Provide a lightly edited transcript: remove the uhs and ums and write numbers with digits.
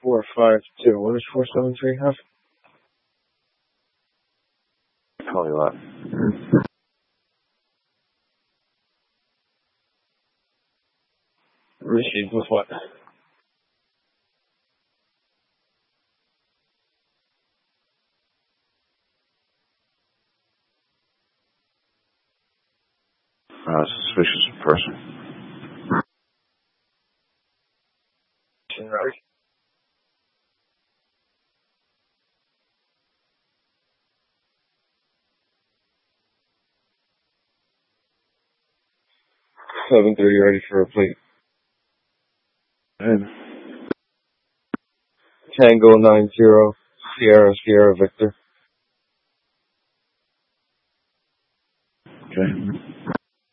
452. What does 473 have? Call you up. Received with what? Suspicious person. Right. Seven 30, ready for a plate. And Tango 90, Sierra Victor. okay.